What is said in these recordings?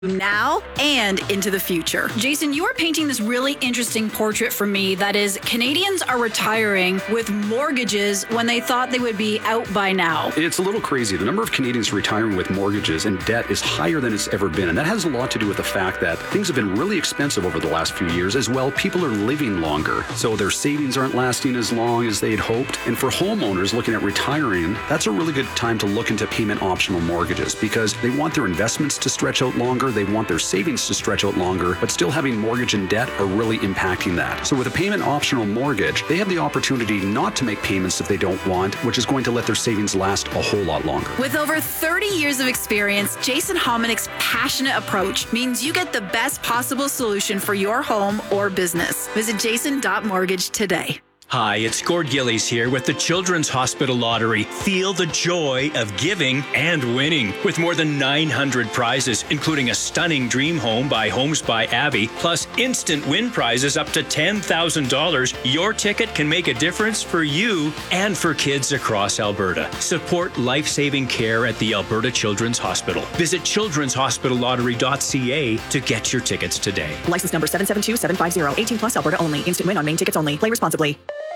now and into the future. Jason, you are painting this really interesting portrait for me that is Canadians are retiring with mortgages when they thought they would be out by now. It's a little crazy. The number of Canadians retiring with mortgages and debt is higher than it's ever been. And that has a lot to do with the fact that things have been really expensive over the last few years as well. People are living longer, so their savings aren't lasting as long as they'd hoped. And for homeowners looking at retiring, that's a really good time to look into payment optional mortgages because they want their investments to stretch out longer. They want their savings to stretch out longer, but still having mortgage and debt are really impacting that. So with a payment optional mortgage, they have the opportunity not to make payments if they don't want, which is going to let their savings last a whole lot longer. With over 30 years of experience, Jason Hominick's passionate approach means you get the best possible solution for your home or business. Visit jason.mortgage today. Hi, it's Gord Gillies here with the Children's Hospital Lottery. Feel the joy of giving and winning. With more than 900 prizes, including a stunning dream home by Homes by Abby, plus instant win prizes up to $10,000, your ticket can make a difference for you and for kids across Alberta. Support life-saving care at the Alberta Children's Hospital. Visit children'shospitallottery.ca to get your tickets today. License number 772750. 18 plus Alberta only. Instant win on main tickets only. Play responsibly.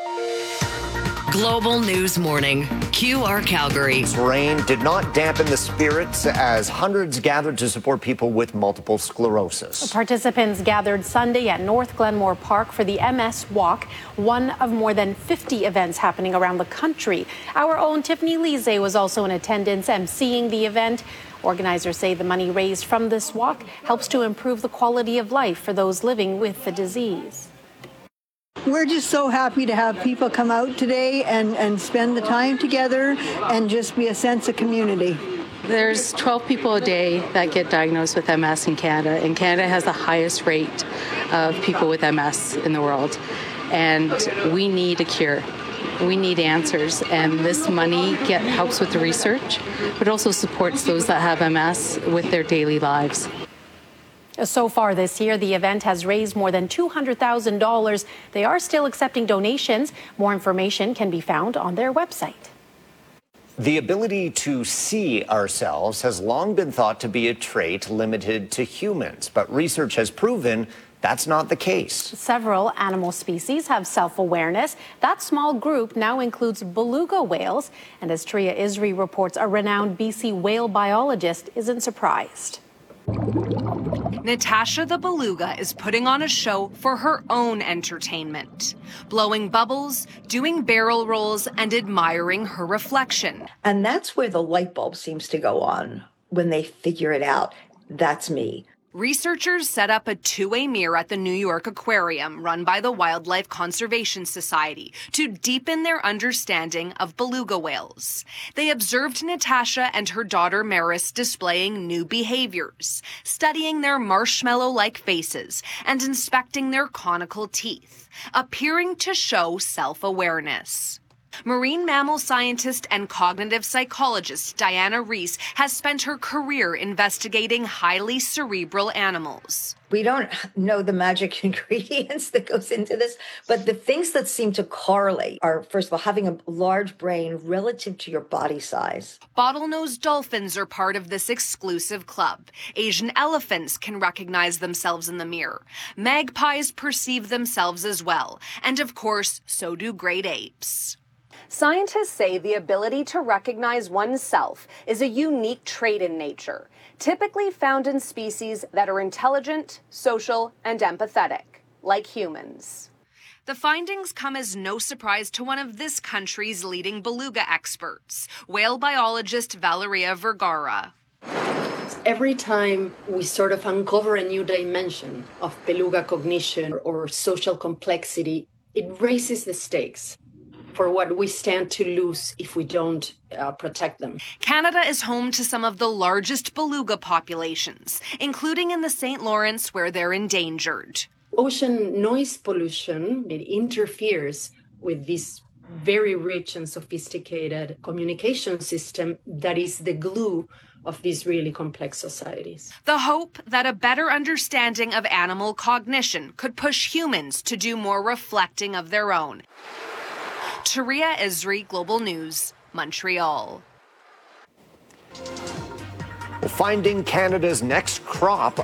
Global News Morning, QR Calgary. Rain did not dampen the spirits as hundreds gathered to support people with multiple sclerosis. Participants gathered Sunday at North Glenmore Park for the MS Walk, one of more than 50 events happening around the country. Our own Tiffany Lise was also in attendance emceeing the event. Organizers say the money raised from this walk helps to improve the quality of life for those living with the disease. We're just so happy to have people come out today and spend the time together and just be a sense of community. There's 12 people a day that get diagnosed with MS in Canada, and Canada has the highest rate of people with MS in the world. And we need a cure. We need answers, and this money helps with the research, but also supports those that have MS with their daily lives. So far this year, the event has raised more than $200,000. They are still accepting donations. More information can be found on their website. The ability to see ourselves has long been thought to be a trait limited to humans, but research has proven that's not the case. Several animal species have self-awareness. That small group now includes beluga whales. And as Tria Isri reports, a renowned BC whale biologist isn't surprised. Natasha the beluga is putting on a show for her own entertainment, blowing bubbles, doing barrel rolls, and admiring her reflection. And that's where the light bulb seems to go on when they figure it out. That's me. Researchers set up a two-way mirror at the New York Aquarium, run by the Wildlife Conservation Society, to deepen their understanding of beluga whales. They observed Natasha and her daughter Maris displaying new behaviors, studying their marshmallow-like faces and inspecting their conical teeth, appearing to show self-awareness. Marine mammal scientist and cognitive psychologist Diana Reese has spent her career investigating highly cerebral animals. We don't know the magic ingredients that goes into this, but the things that seem to correlate are, first of all, having a large brain relative to your body size. Bottlenose dolphins are part of this exclusive club. Asian elephants can recognize themselves in the mirror. Magpies perceive themselves as well. And of course, so do great apes. Scientists say the ability to recognize oneself is a unique trait in nature, typically found in species that are intelligent, social, and empathetic, like humans. The findings come as no surprise to one of this country's leading beluga experts, whale biologist Valeria Vergara. Every time we sort of uncover a new dimension of beluga cognition or social complexity, it raises the stakes for what we stand to lose if we don't protect them. Canada is home to some of the largest beluga populations, including in the St. Lawrence, where they're endangered. Ocean noise pollution, it interferes with this very rich and sophisticated communication system that is the glue of these really complex societies. The hope that a better understanding of animal cognition could push humans to do more reflecting of their own. Tria Isri, Global News, Montreal. Finding Canada's next crop